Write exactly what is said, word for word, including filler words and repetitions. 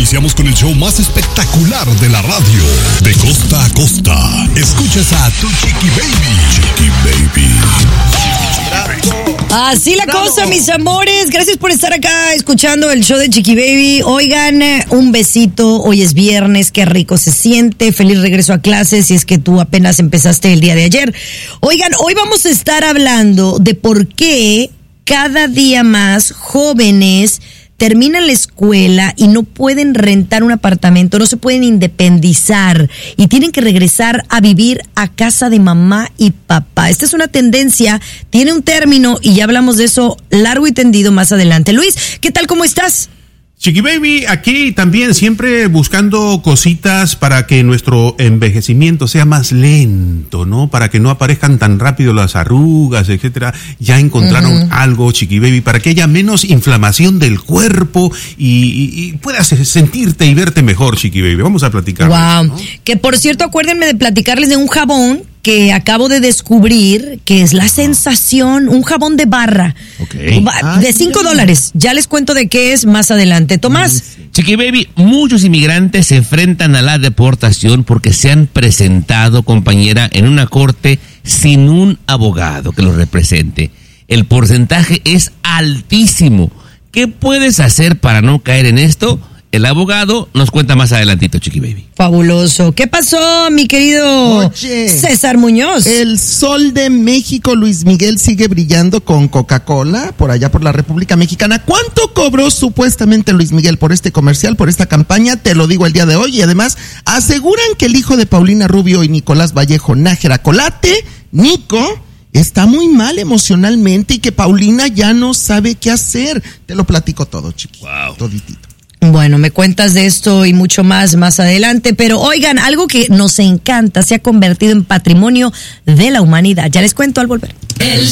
Iniciamos con el show más espectacular de la radio. De costa a costa. Escuchas a tu Chiqui Baby. Chiqui Baby. Así la Bravo. cosa, mis amores. Gracias por estar acá escuchando el show de Chiqui Baby. Oigan, un besito. Hoy es viernes. Qué rico se siente. Feliz regreso a clases si es que tú apenas empezaste el día de ayer. Oigan, hoy vamos a estar hablando de por qué cada día más jóvenes terminan la escuela y no pueden rentar un apartamento, no se pueden independizar y tienen que regresar a vivir a casa de mamá y papá. Esta es una tendencia, tiene un término y ya hablamos de eso largo y tendido más adelante. Luis, ¿qué tal? ¿Cómo estás? Chiqui Baby, aquí también siempre buscando cositas para que nuestro envejecimiento sea más lento, ¿no? Para que no aparezcan tan rápido las arrugas, etcétera. Ya encontraron uh-huh. algo, Chiqui Baby, para que haya menos inflamación del cuerpo y, y, y puedas sentirte y verte mejor, Chiqui Baby. Vamos a platicar. Wow. ¿No? Que por cierto, acuérdenme de platicarles de un jabón que acabo de descubrir, que es la sensación, un jabón de barra, okay. de cinco dólares. Ya les cuento de qué es más adelante. Tomás. Chiqui Baby, muchos inmigrantes se enfrentan a la deportación porque se han presentado, compañera, en una corte sin un abogado que los represente. El porcentaje es altísimo. ¿Qué puedes hacer para no caer en esto? El abogado nos cuenta más adelantito, Chiqui Baby. Fabuloso. ¿Qué pasó, mi querido Oye, César Muñoz? El sol de México, Luis Miguel, sigue brillando con Coca-Cola por allá por la República Mexicana. ¿Cuánto cobró supuestamente Luis Miguel por este comercial, por esta campaña? Te lo digo el día de hoy. Y además aseguran que el hijo de Paulina Rubio y Nicolás Vallejo, Nájera Colate, Nico, está muy mal emocionalmente y que Paulina ya no sabe qué hacer. Te lo platico todo, Chiqui. Wow. Toditito. Bueno, me cuentas de esto y mucho más más adelante, pero oigan, algo que nos encanta, se ha convertido en patrimonio de la humanidad. Ya les cuento al volver. El